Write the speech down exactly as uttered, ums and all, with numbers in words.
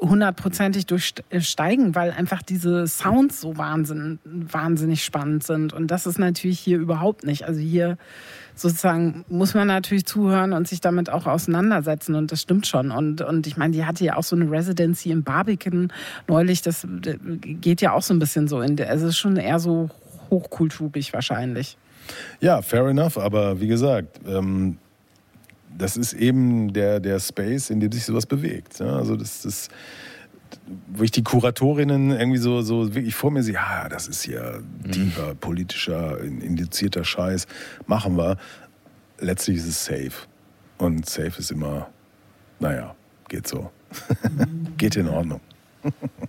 hundertprozentig durchsteigen, weil einfach diese Sounds so wahnsinn, wahnsinnig spannend sind. Und das ist natürlich hier überhaupt nicht. Also hier sozusagen muss man natürlich zuhören und sich damit auch auseinandersetzen. Und das stimmt schon. Und, und ich meine, die hatte ja auch so eine Residency in Barbican neulich. Das geht ja auch so ein bisschen so in der, also es ist schon eher so hochkulturig wahrscheinlich. Ja, fair enough. Aber wie gesagt, ähm, das ist eben der, der Space, in dem sich sowas bewegt. Ja, also das ist, wo ich die Kuratorinnen irgendwie so, so wirklich vor mir sehe, ja, das ist hier tiefer, politischer, indizierter Scheiß, machen wir. Letztlich ist es safe. Und safe ist immer, naja, geht so. Geht in Ordnung.